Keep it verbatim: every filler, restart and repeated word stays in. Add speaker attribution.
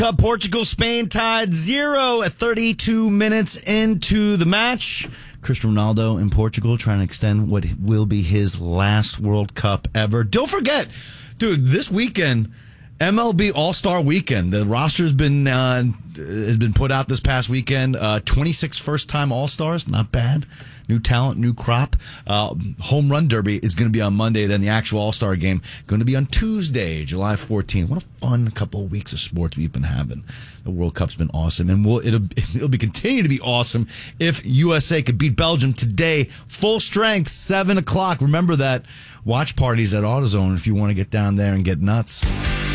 Speaker 1: Cup, Portugal, Spain tied zero at thirty-two minutes into the match. Cristiano Ronaldo in Portugal trying to extend what will be his last World Cup ever. Don't forget, dude, this weekend, M L B All-Star Weekend. The roster's been uh, has been put out this past weekend. Uh, twenty-six first-time All-Stars, not bad. New talent, new crop. Uh, home Run Derby is going to be on Monday. Then the actual All-Star game going to be on Tuesday, July fourteenth. What a fun couple of weeks of sports we've been having. The World Cup's been awesome, and we'll, it'll it'll be continue to be awesome if U S A could beat Belgium today, full strength, seven o'clock. Remember that. Watch parties at AutoZone if you want to get down there and get nuts.